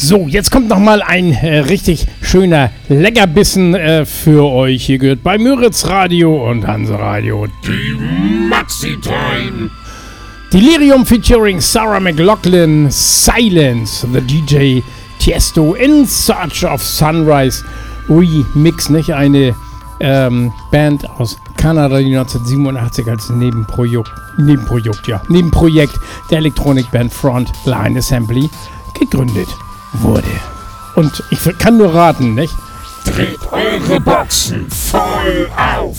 So, jetzt kommt nochmal ein richtig schöner Leckerbissen für euch. Hier gehört bei Müritz Radio und Hanse Radio die Maxi-Time. Delirium featuring Sarah McLachlan, Silence, the DJ Tiesto in Search of Sunrise Remix, nicht? Eine Band aus Kanada, die 1987 als Nebenprojekt der Elektronikband Frontline Assembly gegründet wurde. Und ich kann nur raten, nicht? Dreht eure Boxen voll auf!